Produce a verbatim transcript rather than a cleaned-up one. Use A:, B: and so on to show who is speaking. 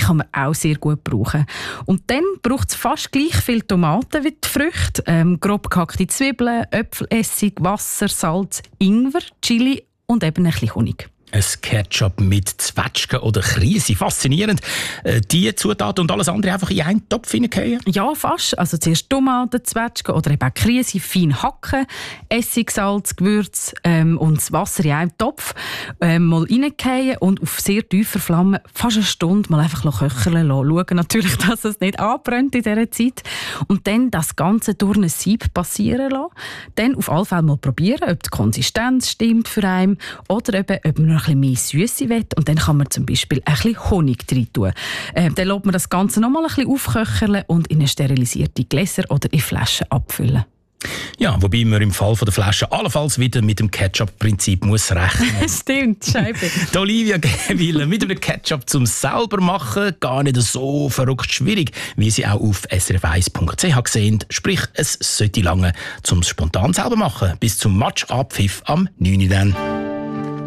A: kann man auch sehr gut brauchen. Und dann braucht es fast gleich viel Tomaten wie die Früchte, ähm, grob gehackte Zwiebeln, Äpfelessig, Wasser, Salz, Ingwer, Chili und eben ein bisschen Honig.
B: Ein Ketchup mit Zwetschgen oder Krise. Faszinierend. Äh, die Zutaten und alles andere einfach in einen Topf hineingehen?
A: Ja, fast. Also zuerst Tomaten, Zwetschgen oder eben auch Krise fein hacken, Essig, Salz, Gewürz ähm, und das Wasser in einen Topf ähm, mal reingehen und auf sehr tiefer Flamme fast eine Stunde mal einfach köcheln lassen. Schauen natürlich, dass es nicht anbrennt in dieser Zeit. Und dann das Ganze durch ein Sieb passieren lassen. Dann auf alle Fälle mal probieren, ob die Konsistenz stimmt für einen oder eben, ob man ein bisschen mehr Süße will. Und dann kann man zum Beispiel ein bisschen Honig rein tun. Äh, dann lässt man das Ganze noch mal ein bisschen aufköcheln und in eine sterilisierte Gläser oder in Flaschen abfüllen.
B: Ja, wobei man im Fall der Flasche allenfalls wieder mit dem Ketchup-Prinzip muss rechnen.
A: Stimmt, Scheibe.
B: Die Olivia Gähwiler mit einem Ketchup zum selber machen gar nicht so verrückt schwierig, wie sie auch auf s r f eins punkt c h gesehen. Sprich, es sollte lange zum spontan selber machen. Bis zum Match-Abpfiff am neun Uhr dann.